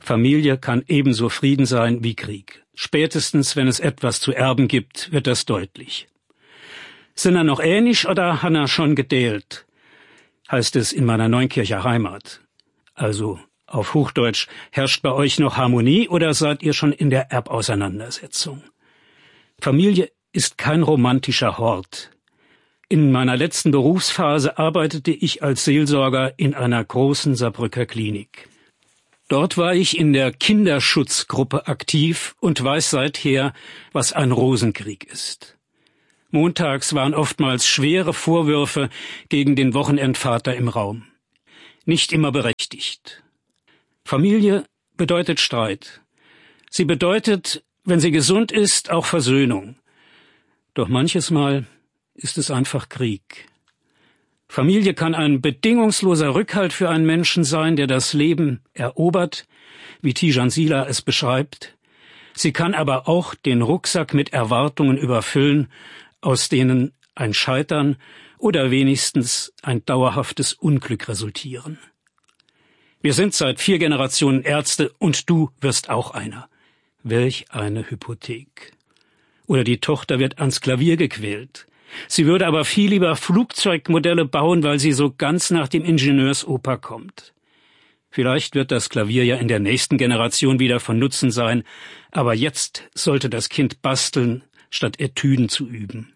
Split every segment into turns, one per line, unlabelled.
Familie kann ebenso Frieden sein wie Krieg. Spätestens, wenn es etwas zu erben gibt, wird das deutlich. Sind er noch ähnlich oder han er schon gedeelt? Heißt es in meiner Neunkircher Heimat. Also auf Hochdeutsch, herrscht bei euch noch Harmonie oder seid ihr schon in der Erbauseinandersetzung? Familie ist kein romantischer Hort. In meiner letzten Berufsphase arbeitete ich als Seelsorger in einer großen Saarbrücker Klinik. Dort war ich in der Kinderschutzgruppe aktiv und weiß seither, was ein Rosenkrieg ist. Montags waren oftmals schwere Vorwürfe gegen den Wochenendvater im Raum. Nicht immer berechtigt. Familie bedeutet Streit. Sie bedeutet, wenn sie gesund ist, auch Versöhnung. Doch manches Mal ist es einfach Krieg. Familie kann ein bedingungsloser Rückhalt für einen Menschen sein, der das Leben erobert, wie Tijan Sila es beschreibt. Sie kann aber auch den Rucksack mit Erwartungen überfüllen, aus denen ein Scheitern oder wenigstens ein dauerhaftes Unglück resultieren. Wir sind seit 4 Generationen Ärzte und du wirst auch einer. Welch eine Hypothek. Oder die Tochter wird ans Klavier gequält. Sie würde aber viel lieber Flugzeugmodelle bauen, weil sie so ganz nach dem Ingenieursoper kommt. Vielleicht wird das Klavier ja in der nächsten Generation wieder von Nutzen sein, aber jetzt sollte das Kind basteln, statt Etüden zu üben.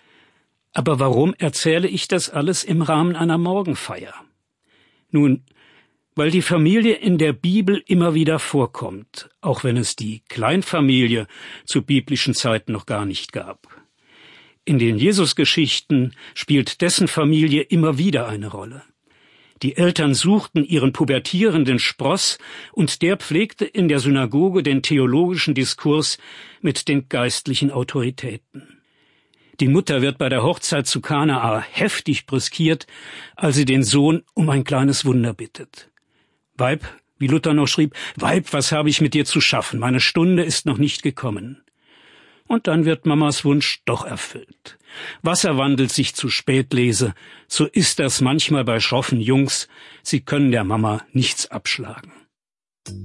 Aber warum erzähle ich das alles im Rahmen einer Morgenfeier? Nun, weil die Familie in der Bibel immer wieder vorkommt, auch wenn es die Kleinfamilie zu biblischen Zeiten noch gar nicht gab. In den Jesusgeschichten spielt dessen Familie immer wieder eine Rolle. Die Eltern suchten ihren pubertierenden Spross und der pflegte in der Synagoge den theologischen Diskurs mit den geistlichen Autoritäten. Die Mutter wird bei der Hochzeit zu Kanaa heftig brüskiert, als sie den Sohn um ein kleines Wunder bittet. Weib, wie Luther noch schrieb, Weib, was habe ich mit dir zu schaffen? Meine Stunde ist noch nicht gekommen. Und dann wird Mamas Wunsch doch erfüllt. Wasser wandelt sich zu Spätlese, so ist das manchmal bei schroffen Jungs, sie können der Mama nichts abschlagen.